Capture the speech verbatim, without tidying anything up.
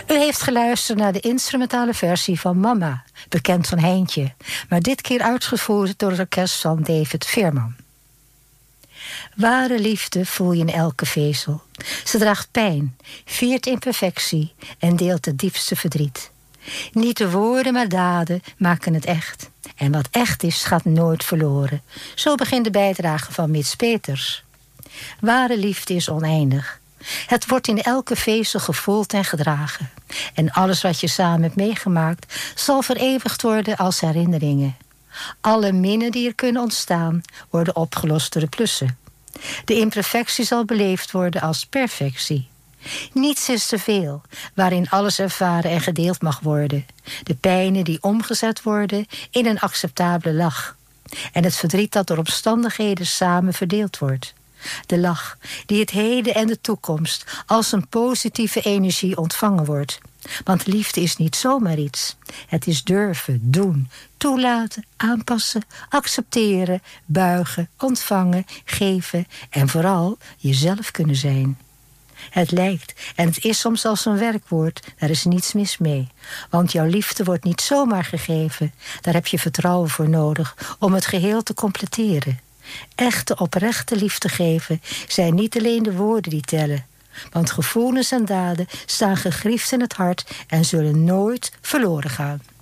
U heeft geluisterd naar de instrumentale versie van Mama, bekend van Heintje, maar dit keer uitgevoerd door het orkest van David Veerman. Ware liefde voel je in elke vezel. Ze draagt pijn, viert imperfectie en deelt het diepste verdriet. Niet de woorden, maar daden maken het echt. En wat echt is, gaat nooit verloren. Zo begint de bijdrage van Mits Peters. Ware liefde is oneindig. Het wordt in elke vezel gevoeld en gedragen. En alles wat je samen hebt meegemaakt zal vereeuwigd worden als herinneringen. Alle minnen die er kunnen ontstaan worden opgelost door de plussen. De imperfectie zal beleefd worden als perfectie. Niets is te veel, waarin alles ervaren en gedeeld mag worden. De pijnen die omgezet worden in een acceptabele lach. En het verdriet dat door omstandigheden samen verdeeld wordt. De lach die het heden en de toekomst als een positieve energie ontvangen wordt. Want liefde is niet zomaar iets. Het is durven, doen, toelaten, aanpassen, accepteren, buigen, ontvangen, geven en vooral jezelf kunnen zijn. Het lijkt en het is soms als een werkwoord, daar is niets mis mee. Want jouw liefde wordt niet zomaar gegeven. Daar heb je vertrouwen voor nodig om het geheel te completeren. Echte oprechte liefde geven zijn niet alleen de woorden die tellen. Want gevoelens en daden staan gegriefd in het hart en zullen nooit verloren gaan.